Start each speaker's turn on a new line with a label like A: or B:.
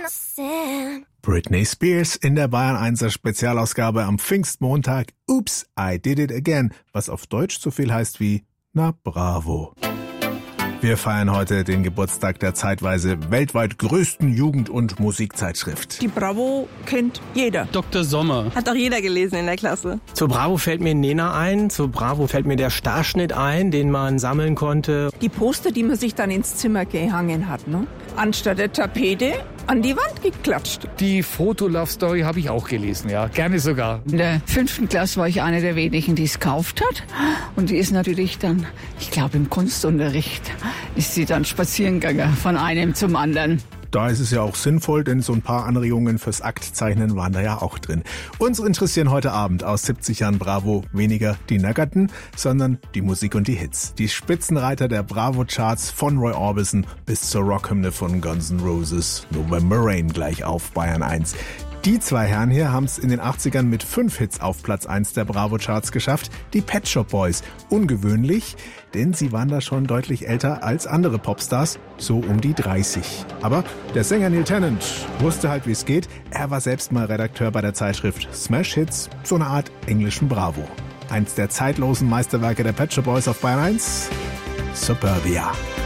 A: Britney Spears in der Bayern 1er Spezialausgabe am Pfingstmontag. Oops, I did it again, was auf Deutsch so viel heißt wie na bravo. Wir feiern heute den Geburtstag der zeitweise weltweit größten Jugend- und Musikzeitschrift.
B: Die Bravo kennt jeder.
C: Dr. Sommer.
D: Hat doch jeder gelesen in der Klasse.
E: Zur Bravo fällt mir Nena ein, zur Bravo fällt mir der Starschnitt ein, den man sammeln konnte.
B: Die Poster, die man sich dann ins Zimmer gehangen hat, ne? Anstatt der Tapete an die Wand geklatscht.
C: Die Foto-Love-Story habe ich auch gelesen, ja, gerne sogar.
F: In der 5. Klasse war ich eine der wenigen, die es gekauft hat. Und die ist natürlich dann, ich glaube im Kunstunterricht, ist sie dann spazieren gegangen von einem zum anderen.
A: Da ist es ja auch sinnvoll, denn so ein paar Anregungen fürs Aktzeichnen waren da ja auch drin. Uns interessieren heute Abend aus 70 Jahren Bravo weniger die Nackerten, sondern die Musik und die Hits. Die Spitzenreiter der Bravo-Charts von Roy Orbison bis zur Rockhymne von Guns N' Roses. November Rain gleich auf Bayern 1. Die zwei Herren hier haben es in den 80ern mit 5 Hits auf Platz 1 der Bravo-Charts geschafft. Die Pet Shop Boys. Ungewöhnlich, denn sie waren da schon deutlich älter als andere Popstars, so um die 30. Aber der Sänger Neil Tennant wusste halt, wie es geht. Er war selbst mal Redakteur bei der Zeitschrift Smash Hits, so eine Art englischen Bravo. Eins der zeitlosen Meisterwerke der Pet Shop Boys auf Bayern 1, Suburbia.